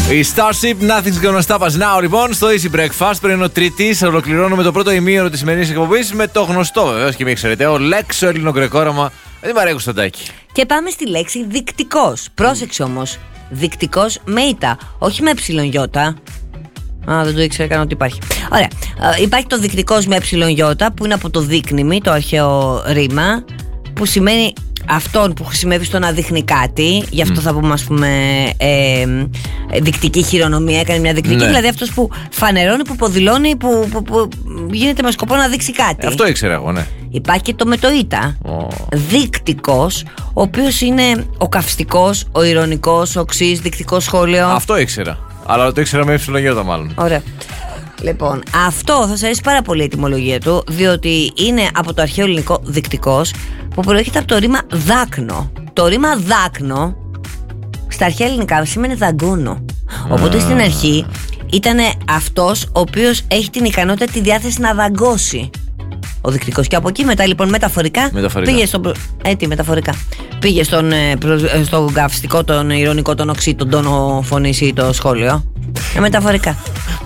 Η Starship, Nothing's Gonna Stop Us Now, λοιπόν, στο Easy Breakfast. Πριν ο Τρίτης, ολοκληρώνουμε το πρώτο ημίωρο της σημερινής εκπομπής με το γνωστό, βεβαίως και μην ξέρετε, ο Λέξο ελληνογρεκό όραμα με την Μαρία Κωνσταντάκη. Και πάμε στη λέξη δικτικός. Πρόσεξε όμως. Δικτικός με ήττα, όχι με εψιλονιώτα. Δεν το ήξερα καν ότι υπάρχει. Ωραία. Υπάρχει το δικτικός με εψιλονιώτα, που είναι από το δείκνημι, το αρχαίο ρήμα, που σημαίνει αυτόν που χρησιμεύει στο να δείχνει κάτι. Γι' αυτό θα πούμε, ας πούμε, δικτική χειρονομία. Έκανε μια δικτική, δηλαδή αυτός που φανερώνει, που υποδηλώνει, που γίνεται με σκοπό να δείξει κάτι. Αυτό ήξερα εγώ, ναι. Υπάρχει και το με το ήτα. Δίκτικός, ο οποίος είναι ο καυστικός, ο ειρωνικός, ο οξύς, δικτικό σχόλιο. Αυτό ήξερα. Αλλά το ήξερα με εψιλονιώτα, μάλλον. Ωραία. Λοιπόν, αυτό θα σας αρέσει πάρα πολύ η ετυμολογία του, διότι είναι από το αρχαίο ελληνικό δικτικός, που προέρχεται από το ρήμα δάκνο. Το ρήμα δάκνο στα αρχαία ελληνικά σημαίνει δαγκούνο. Οπότε στην αρχή ήταν αυτός ο οποίος έχει την ικανότητα, τη διάθεση να δαγκώσει. Ο δικτικός. Και από εκεί μετά, λοιπόν, μεταφορικά. Πήγε στον. Μεταφορικά. Πήγε στον καυστικό, τον ειρωνικό, τον οξύ, τον τόνο φωνής ή το σχόλιο. Μεταφορικά.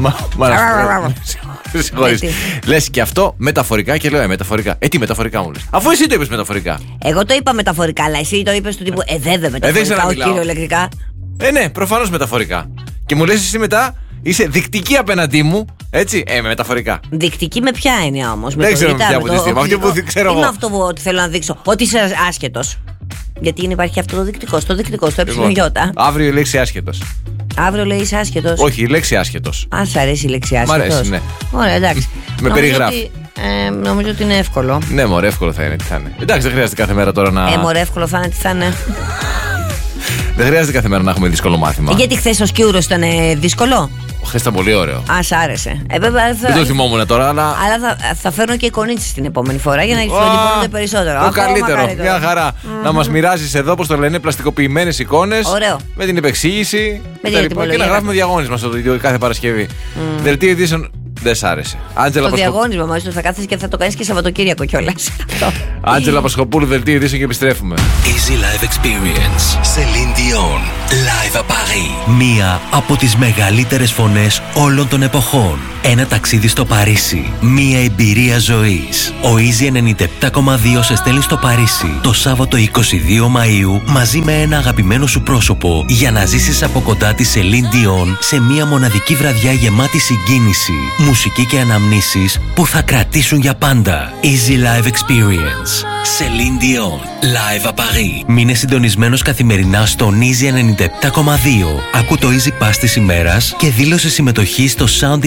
Συγχωρείς. Λες και αυτό μεταφορικά και λέω μεταφορικά. Τι μεταφορικά μου λες? Αφού εσύ το είπες μεταφορικά. Εγώ το είπα μεταφορικά, αλλά εσύ το είπες του τύπου δεν μεταφορικά, όχι κυριολεκτικά. Ναι, προφανώς μεταφορικά. Και μου λες εσύ μετά, είσαι δεικτική απέναντί μου, έτσι, μεταφορικά. Δεικτική με ποια έννοια όμως? Δεν ξέρω με ποια από τις δύο. Αυτό που ξέρω εγώ. Είναι αυτό που θέλω να δείξω, ότι είσαι άσχετος. Γιατί υπάρχει αυτό το δεικτικό, στο εψιλονιώτα. Αύριο η λέξη άσχετος. Αύριο λέει είσαι άσχετος. Όχι, η λέξη άσχετος. Αν σ' αρέσει η λέξη άσχετος. Μ' αρέσει, ναι. Ωραία, εντάξει. Με περιγράφει. Νομίζω ότι είναι εύκολο. Ναι, μωρέ, εύκολο θα είναι. Τι θα είναι. Εντάξει, δεν χρειάζεται κάθε μέρα τώρα να. Μωρέ, εύκολο θα είναι, τι θα είναι. Δεν χρειάζεται κάθε μέρα να έχουμε δύσκολο μάθημα. Γιατί χθες ο Σκιούρος ήταν δύσκολο. Χθες ήταν πολύ ωραίο. Σ' άρεσε. Δεν το θυμόμουν τώρα, αλλά. Αλλά θα φέρνω και εικονίτσες την επόμενη φορά για να εκτυπώνονται περισσότερο. Το καλύτερο. Μια χαρά. Να μας μοιράζεις εδώ, όπως το λένε, πλαστικοποιημένες εικόνες. Ωραίο. Με την επεξήγηση. Και να γράφουμε διαγώνισμα στο κάθε Παρασκευή. Δελτίο ειδήσεων. Δεν σ' άρεσε. Το διαγώνισμα μαζί του θα κάθεσαι και θα το κάνεις και Σαββατοκύριακο κιόλας. Άντζελα Πασχοπούλου, δελτίο ειδήσεων και επιστρέφουμε. Easy Live Experience. Celine Dion. Live à Paris. Μία από τις μεγαλύτερες φωνές όλων των εποχών. Ένα ταξίδι στο Παρίσι. Μία εμπειρία ζωής. Ο Easy 97,2 σε στέλνει στο Παρίσι το Σάββατο 22 Μαΐου μαζί με ένα αγαπημένο σου πρόσωπο για να ζήσεις από κοντά τη Celine Dion σε μία μοναδική βραδιά γεμάτη συγκίνηση, μουσική και αναμνήσεις που θα κρατήσουν για πάντα. Easy Live Experience. Celine Dion. Live à Paris. Μείνε συντονισμένος καθημερινά στον Easy 97,2. Ακού το Easy Pass της ημέρας και δήλωσε συμμετοχή στο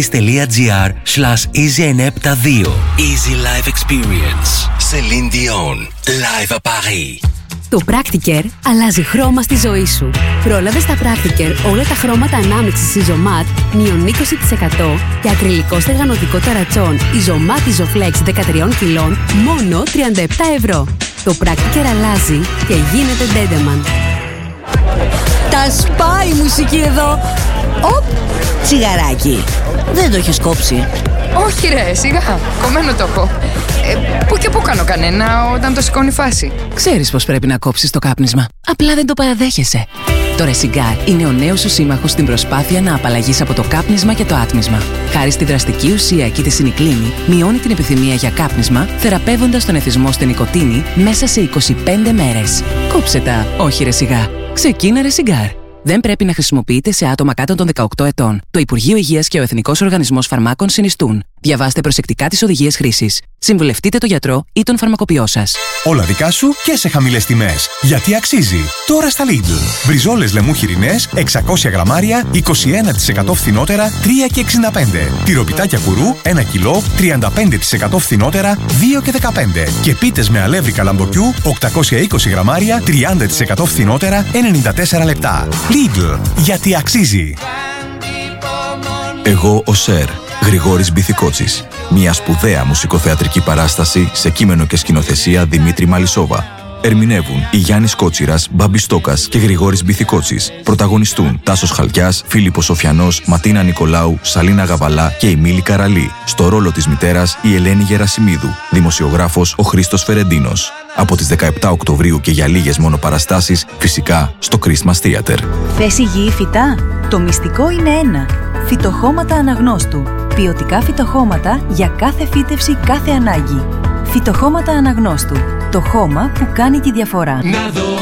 soundis.gr/Easy972. Easy Live Experience. Celine Dion. Live à Paris. Το Practicare αλλάζει χρώμα στη ζωή σου. Πρόλαβε στα Practicare όλα τα χρώματα ανάμειξης Isomat μείον 20% και ακριλικό στεγανωτικό ταρατσόν Isomat Isoflex 13 κιλών μόνο 37 ευρώ. Το Practicare αλλάζει και γίνεται Dendeman. Τα σπάει η μουσική εδώ. Οπ, τσιγαράκι. Δεν το έχεις κόψει? Όχι ρε, σιγά, κομμένο το έχω. Πού και πού κάνω κανένα όταν το σηκώνει η φάση. Ξέρεις πως πρέπει να κόψεις το κάπνισμα. Απλά δεν το παραδέχεσαι. Το Resigar είναι ο νέος σου σύμμαχος στην προσπάθεια να απαλλαγείς από το κάπνισμα και το άτμισμα. Χάρη στη δραστική ουσία και τη σινικλίνη, μειώνει την επιθυμία για κάπνισμα, θεραπεύοντας τον εθισμό στην νοικοτήνη μέσα σε 25 μέρες. Κόψε τα, όχι Resigar. Ξεκίνα Resigar. Δεν πρέπει να χρησιμοποιείται σε άτομα κάτω των 18 ετών. Το Υπουργείο Υγείας και ο Εθνικός Οργανισμός Φαρμάκων συνιστούν. Διαβάστε προσεκτικά τις οδηγίες χρήσης. Συμβουλευτείτε τον γιατρό ή τον φαρμακοποιό σας. Όλα δικά σου και σε χαμηλές τιμές. Γιατί αξίζει. Τώρα στα Lidl. Μπριζόλες λεμού χοιρινές, 600 γραμμάρια, 21% φθηνότερα, 3,65. Τυροπιτάκια κουρού, 1 κιλό, 35% φθηνότερα, 2,15. Και πίτες με αλεύρι καλαμποκιού, 820 γραμμάρια, 30% φθηνότερα, 94 λεπτά. Lidl. Γιατί αξίζει. Εγώ ο Σερ, Γρηγόρης Μπιθικότσης. Μια σπουδαία μουσικοθεατρική παράσταση σε κείμενο και σκηνοθεσία Δημήτρη Μαλισσόβα. Ερμηνεύουν η Γιάννης Κότσιρας, Μπάμπης Στόκας και Γρηγόρης Μπιθικότσης. Πρωταγωνιστούν Τάσος Χαλκιάς, Φίλιππος Σοφιανός, Ματίνα Νικολάου, Σαλίνα Γαβαλά και η Μίλη Καραλή. Στο ρόλο της μητέρας η Ελένη Γερασιμίδου. Δημοσιογράφος ο Χρήστος Φερεντίνος. Από τις 17 Οκτωβρίου και για λίγες μόνο παραστάσεις, φυσικά στο Christmas Theater. Θες υγιή φυτά? Το μυστικό είναι ένα. Φυτοχώματα Αναγνώστου. Ποιοτικά φυτοχώματα για κάθε φύτευση, κάθε ανάγκη. Φυτοχώματα Αναγνώστου. Το χώμα που κάνει τη διαφορά. Να δω